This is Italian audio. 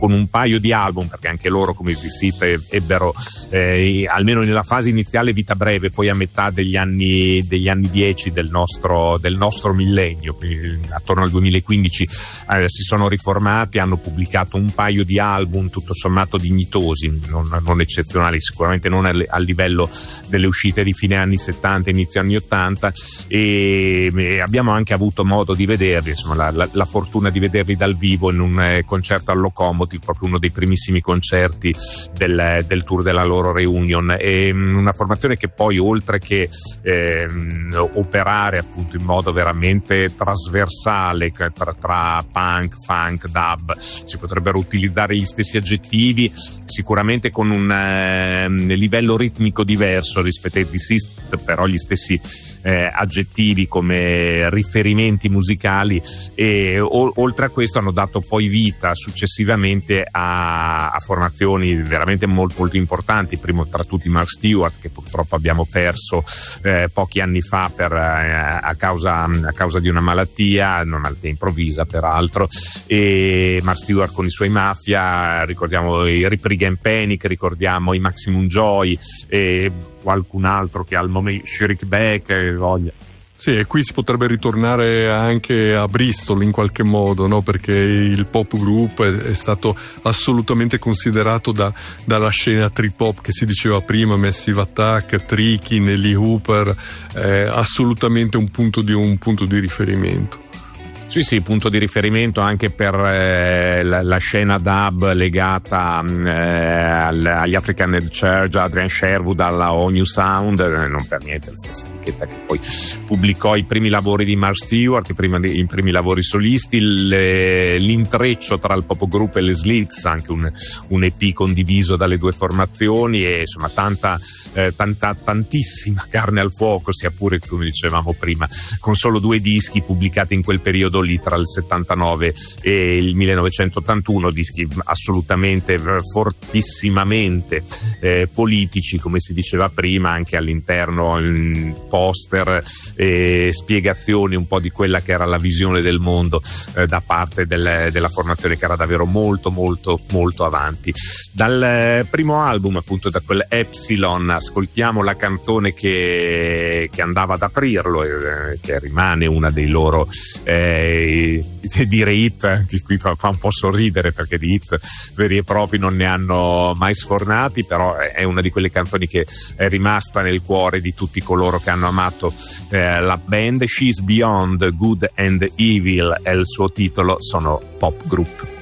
con un paio di album, perché anche loro, come vi siete, ebbero almeno nella fase iniziale vita breve, poi a metà degli anni 10 del nostro millennio, attorno al 2015 si sono riformati, hanno pubblicato un paio di album tutto sommato dignitosi, non eccezionali, sicuramente non al livello delle uscite di fine anni 70 inizio anni 80, e abbiamo anche avuto modo di vederli, insomma la fortuna di vederli dal vivo in un concerto al Locomotive, proprio uno dei primissimi concerti del tour della loro reunion. E una formazione che poi, oltre che operare appunto in modo veramente trasversale tra punk, funk, dub, si potrebbero utilizzare gli stessi aggettivi, sicuramente con un livello ritmico diverso rispetto ai Deceased, però gli stessi aggettivi come riferimenti musicali, e oltre a questo hanno dato poi vita successivamente a formazioni veramente molto, molto importanti, primo tra tutti Mark Stewart, che purtroppo abbiamo perso pochi anni fa a causa di una malattia improvvisa peraltro, e Mark Stewart con i suoi Mafia, ricordiamo i Reprigan Panic, ricordiamo i Maximum Joy e qualcun altro che al momento, Shriek Beck, voglia. Sì, e qui si potrebbe ritornare anche a Bristol in qualche modo, no? Perché il pop group è stato assolutamente considerato dalla scena trip hop che si diceva prima, Massive Attack, Tricky, Nelly Hooper, assolutamente un punto di riferimento. Sì, punto di riferimento anche per la scena dub legata agli African Head Church, Adrian Sherwood, alla All New Sound, non per niente la stessa etichetta che poi pubblicò i primi lavori di Mark Stewart, i primi lavori solisti, l'intreccio tra il pop group e le Slits, anche un EP condiviso dalle due formazioni, e insomma tantissima carne al fuoco, sia pure, come dicevamo prima, con solo 2 dischi pubblicati in quel periodo lì tra il 79 e il 1981, dischi assolutamente fortissimamente politici, come si diceva prima, anche all'interno poster e spiegazioni un po' di quella che era la visione del mondo da parte della formazione, che era davvero molto molto molto avanti. Dal primo album, appunto da quel Epsilon, ascoltiamo la canzone che andava ad aprirlo, che rimane una dei loro dire hit, che qui fa un po' sorridere, perché di hit veri e propri non ne hanno mai sfornati, però è una di quelle canzoni che è rimasta nel cuore di tutti coloro che hanno amato la band. She's Beyond Good and Evil è il suo titolo, sono Pop Group.